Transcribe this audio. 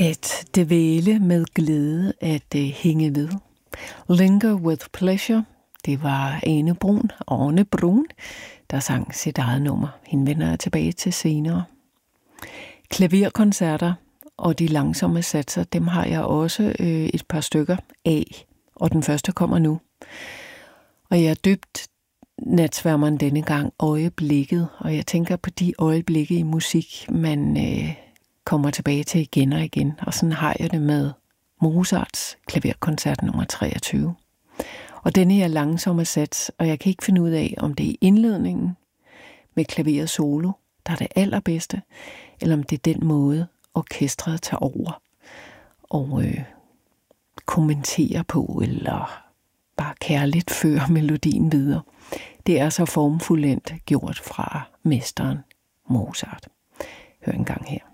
At dvæle med glæde, at hænge ved. Linger with pleasure. Det var Ane Brun, der sang sit eget nummer. Hende vender jeg tilbage til senere. Klaverkoncerter og de langsomme satser, dem har jeg også et par stykker af, og den første kommer nu. Og jeg har døbt natsværmeren denne gang øjeblikket, og jeg tænker på de øjeblikke i musik, man kommer tilbage til igen og igen. Og sådan har jeg det med Mozarts klaverkoncert nummer 23. Og denne her langsomme sats, og jeg kan ikke finde ud af, om det er indledningen med klaveret solo, der er det allerbedste, eller om det er den måde, orkestret tager over og kommenterer på, eller bare kærligt fører melodien videre. Det er så formfuldendt gjort fra mesteren Mozart. Hør en gang her.